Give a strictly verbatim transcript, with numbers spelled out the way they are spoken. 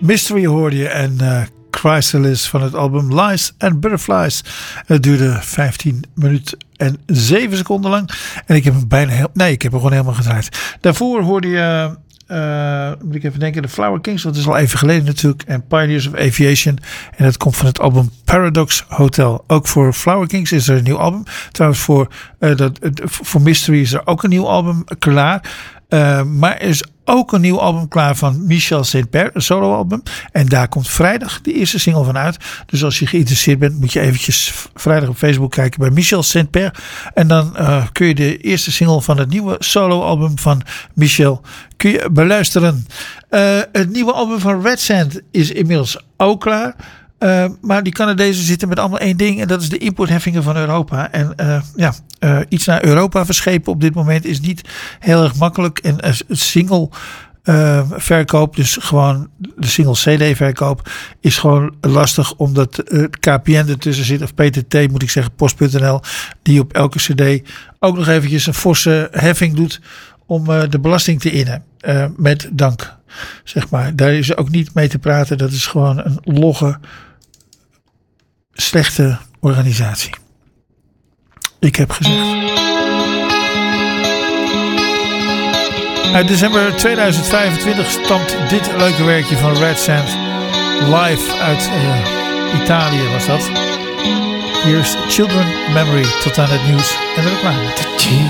Mystery hoorde je en uh, Chrysalis van het album Lies and Butterflies. Het duurde vijftien minuten en zeven seconden lang. En ik heb hem bijna heel... Nee, ik heb hem gewoon helemaal gedraaid. Daarvoor hoorde je... Uh, moet ik even denken, de Flower Kings, dat is al even geleden natuurlijk, en Pioneers of Aviation, en dat komt van het album Paradox Hotel. Ook voor Flower Kings is er een nieuw album. Trouwens voor, uh, dat, uh, voor Mystery is er ook een nieuw album klaar. Uh, maar er is ook een nieuw album klaar van Michel Saint-Père, een soloalbum. En daar komt vrijdag de eerste single van uit. Dus als je geïnteresseerd bent, moet je eventjes vrijdag op Facebook kijken bij Michel Saint-Père. En dan uh, kun je de eerste single van het nieuwe soloalbum van Michel kun je beluisteren. Uh, het nieuwe album van Red Sand is inmiddels ook klaar. Uh, maar die Canadezen zitten met allemaal één ding. En dat is de importheffingen van Europa. En uh, ja, uh, iets naar Europa verschepen op dit moment is niet heel erg makkelijk. En uh, single uh, verkoop, dus gewoon de single C D verkoop, is gewoon lastig. Omdat uh, K P N ertussen zit. Of P T T moet ik zeggen, Post punt N L. Die op elke cd ook nog eventjes een forse heffing doet om uh, de belasting te innen. Uh, met dank, zeg maar. Daar is ook niet mee te praten. Dat is gewoon een logge, slechte organisatie. Ik heb gezegd. Uit december tweeduizend vijfentwintig stamt dit leuke werkje van Red Sand. Live uit uh, Italië was dat. Hier is Children Memory tot aan het nieuws en de reclame.